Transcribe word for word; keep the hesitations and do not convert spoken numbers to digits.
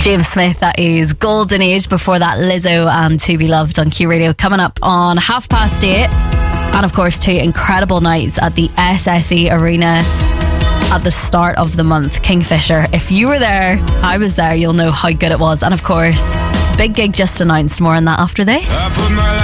James Smith, that is Golden Age. Before that, Lizzo and To Be Loved on Q Radio. Coming up on half past eight. And of course, two incredible nights at the S S E Arena at the start of the month. Kingfisher. If you were there, I was there, you'll know how good it was. And of course, big gig just announced. More on that after this.